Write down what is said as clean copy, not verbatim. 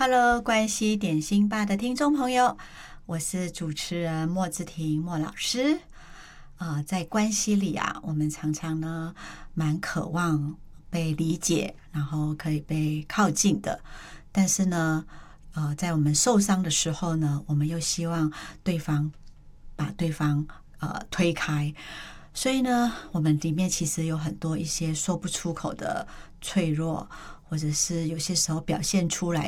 Hello，关系点心吧的听众朋友，我是主持人莫志婷莫老师。在关系里啊，我们常常呢蛮渴望被理解，然后可以被靠近的。但是呢，在我们受伤的时候呢，我们又希望对方把对方推开。所以呢，我们里面其实有很多一些说不出口的脆弱，或者是有些时候表现出来